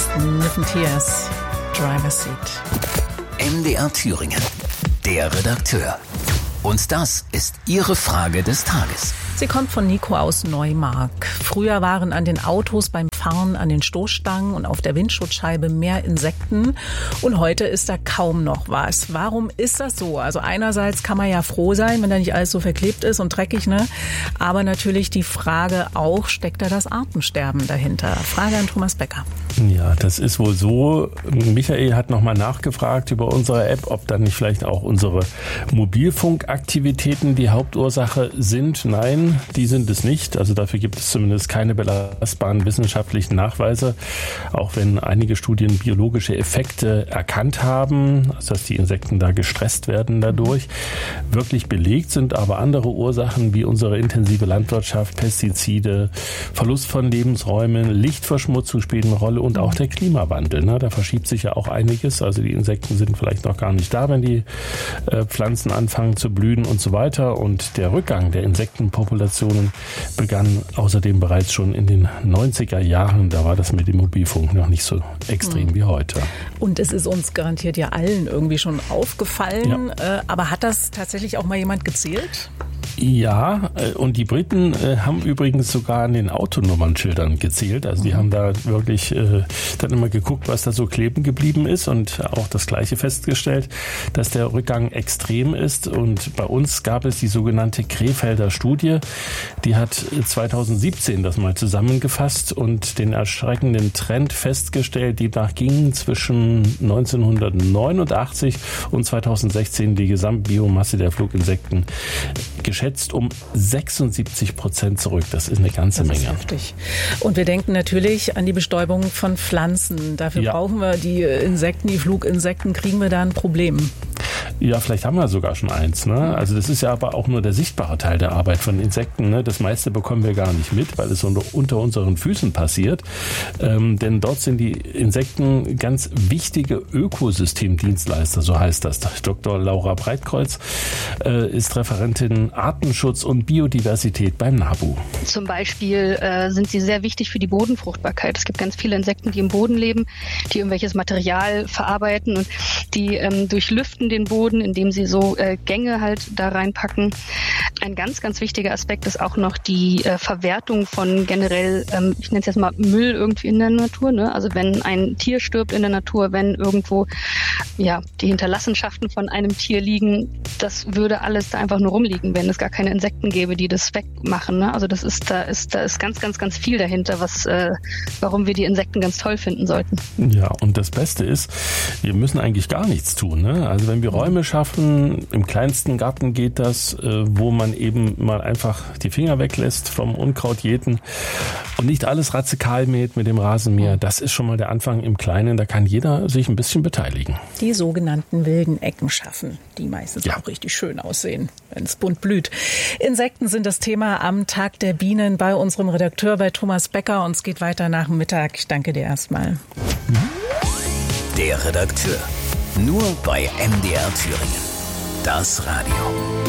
Nifntiers, Driver's Seat. MDR Thüringen, der Redakteur. Und das ist Ihre Frage des Tages. Sie kommt von Nico aus Neumark. Früher waren an den Autos beim Fahren an den Stoßstangen und auf der Windschutzscheibe mehr Insekten. Und heute ist da kaum noch was. Warum ist das so? Also einerseits kann man ja froh sein, wenn da nicht alles so verklebt ist und dreckig, ne? Aber natürlich die Frage auch, steckt da das Artensterben dahinter? Frage an Thomas Becker. Ja, das ist wohl so. Michael hat nochmal nachgefragt über unsere App, ob dann nicht vielleicht auch unsere Mobilfunkaktivitäten die Hauptursache sind. Nein, die sind es nicht. Also dafür gibt es zumindest keine belastbaren wissenschaftlichen Nachweise. Auch wenn einige Studien biologische Effekte erkannt haben, also dass die Insekten da gestresst werden dadurch. Wirklich belegt sind aber andere Ursachen wie unsere intensive Landwirtschaft, Pestizide, Verlust von Lebensräumen, Lichtverschmutzung spielen eine Rolle und auch der Klimawandel. Ne? Da verschiebt sich ja auch einiges. Also die Insekten sind vielleicht noch gar nicht da, wenn die Pflanzen anfangen zu blühen und so weiter. Und der Rückgang der Insektenpopulationen begann außerdem bereits schon in den 90er Jahren. Da war das mit dem Mobilfunk noch nicht so extrem wie heute. Und es ist uns garantiert ja allen irgendwie schon aufgefallen. Ja. Aber hat das tatsächlich auch mal jemand gezählt? Ja, und die Briten haben übrigens sogar an den Autonummernschildern gezählt. Also die haben da wirklich dann immer geguckt, was da so kleben geblieben ist und auch das Gleiche festgestellt, dass der Rückgang extrem ist. Und bei uns gab es die sogenannte Krefelder Studie. Die hat 2017 das mal zusammengefasst und den erschreckenden Trend festgestellt. Demnach gingen zwischen 1989 und 2016 die Gesamtbiomasse der Fluginsekten geschätzt um 76% zurück. Das ist eine ganze Menge. Das ist heftig. Und wir denken natürlich an die Bestäubung von Pflanzen. Dafür brauchen wir die Insekten, die Fluginsekten. Kriegen wir da ein Problem? Ja, vielleicht haben wir sogar schon eins. Ne? Also das ist ja aber auch nur der sichtbare Teil der Arbeit von Insekten. Ne? Das meiste bekommen wir gar nicht mit, weil es unter unseren Füßen passiert. Denn dort sind die Insekten ganz wichtige Ökosystemdienstleister, so heißt das. Dr. Laura Breitkreuz ist Referentin Artenschutz und Biodiversität beim NABU. Zum Beispiel sind sie sehr wichtig für die Bodenfruchtbarkeit. Es gibt ganz viele Insekten, die im Boden leben, die irgendwelches Material verarbeiten und die durchlüften den Boden, indem sie so Gänge halt da reinpacken. Ein ganz, ganz wichtiger Aspekt ist auch noch die Verwertung von generell, ich nenne es jetzt mal Müll irgendwie in der Natur. Ne? Also wenn ein Tier stirbt in der Natur, wenn irgendwo die Hinterlassenschaften von einem Tier liegen, das würde alles da einfach nur rumliegen, wenn es gar keine Insekten gäbe, die das wegmachen. Ne? Also da ist ganz, ganz, ganz viel dahinter, warum wir die Insekten ganz toll finden sollten. Ja, und das Beste ist, wir müssen eigentlich gar nichts tun. Ne? Also wenn wir Räume schaffen, im kleinsten Garten geht das, wo man eben mal einfach die Finger weglässt vom Unkrautjäten und nicht alles radikal mäht mit dem Rasenmäher. Das ist schon mal der Anfang im Kleinen. Da kann jeder sich ein bisschen beteiligen. Die sogenannten wilden Ecken schaffen, die meistens auch richtig schön aussehen, wenn es bunt blüht. Insekten sind das Thema am Tag der Bienen bei unserem Redakteur, bei Thomas Becker. Und es geht weiter nach dem Mittag. Ich danke dir erstmal. Der Redakteur. Nur bei MDR Thüringen. Das Radio.